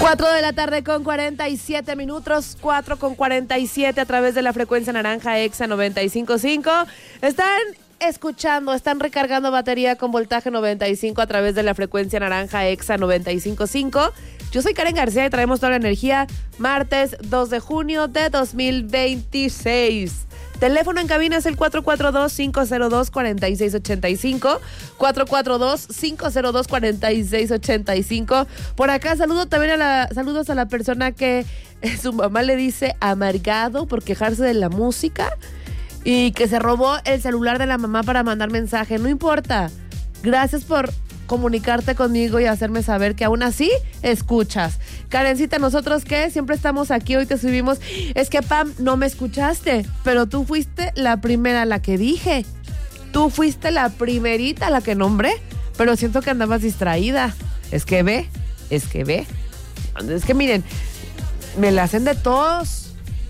4 de la tarde con 47 minutos, 4 con 47 a través de la frecuencia naranja EXA 95.5. Están escuchando, están recargando batería con voltaje 95 a través de la frecuencia naranja EXA 95.5. Yo soy Karen García y traemos toda la energía. Martes 2 de junio de 2026. Teléfono en cabina es el 442-502-4685. 442-502-4685. Por acá saludos a la persona que su mamá le dice amargado por quejarse de la música y que se robó el celular de la mamá para mandar mensaje. No importa. Gracias por comunicarte conmigo y hacerme saber que aún así escuchas. Karencita, ¿nosotros qué? Siempre estamos aquí, hoy te subimos. Es que, Pam, no me escuchaste, pero tú fuiste la primera a la que dije. Tú fuiste la primerita a la que nombré, pero siento que andabas distraída. Es que miren, me la hacen de todos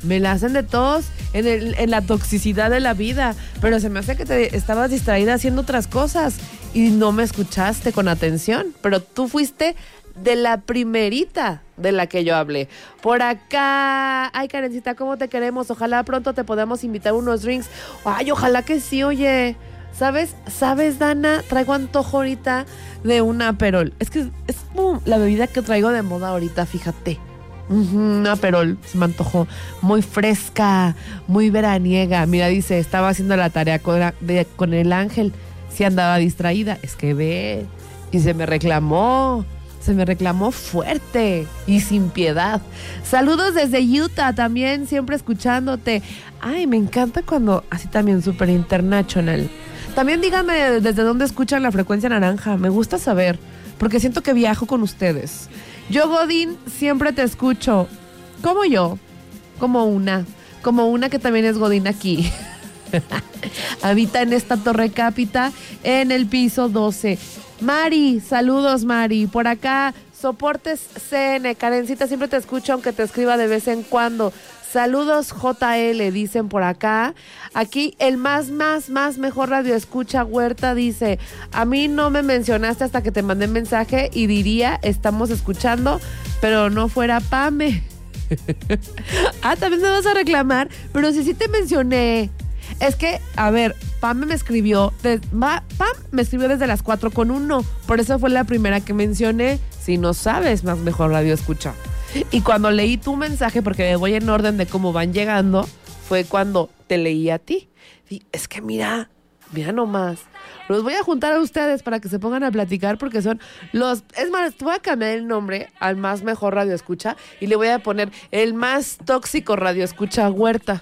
en la toxicidad de la vida, pero se me hace que te estabas distraída haciendo otras cosas y no me escuchaste con atención, pero tú fuiste de la primerita de la que yo hablé. Por acá, ay, Karencita, ¿cómo te queremos? Ojalá pronto te podamos invitar unos drinks. Ay, ojalá que sí, oye. ¿Sabes, Dana? Traigo antojo ahorita de un Aperol. Es que es como la bebida que traigo de moda ahorita, fíjate. Un Aperol, se me antojó. Muy fresca, muy veraniega. Mira, dice, estaba haciendo la tarea con el Ángel. Si andaba distraída. Es que ve. Y se me reclamó fuerte y sin piedad. Saludos desde Utah también, siempre escuchándote. Ay, me encanta cuando así también súper international. También díganme desde dónde escuchan la frecuencia naranja. Me gusta saber, porque siento que viajo con ustedes. Yo, Godín, siempre te escucho. Como yo, como una que también es Godín aquí. Habita en esta torre cápita en el piso 12. Mari, saludos, Mari. Por acá, Soportes CN. Karencita, siempre te escucho, aunque te escriba de vez en cuando. Saludos, JL, dicen por acá. Aquí, el más mejor radio escucha, Huerta, dice: a mí no me mencionaste hasta que te mandé mensaje y diría, estamos escuchando, pero no fuera Pame. También me vas a reclamar, pero sí te mencioné. Es que, a ver, Pam me escribió desde las 4:01. Por eso fue la primera que mencioné. Si no sabes, más mejor radio escucha. Y cuando leí tu mensaje, porque me voy en orden de cómo van llegando, fue cuando te leí a ti. Y es que mira nomás. Los voy a juntar a ustedes para que se pongan a platicar, porque son los... Es más, te voy a cambiar el nombre al más mejor radio escucha y le voy a poner el más tóxico radio escucha, Huerta.